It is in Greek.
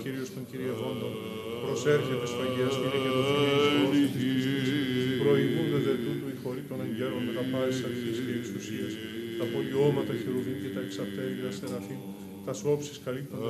Κύριος των Κυριευόντων, προσέρχεται σφαγιαστήρε και το θύμιο εις δρόσο της πιστής. Προηγούνται δε τούτου οι χωροί των αγγέλων με τα πάσης αρχής και εξουσίας, τα πολιώματα χερουβίμ και τα εξαπτέρυγα σεραφείμ, τα όψεις καλύπτοντα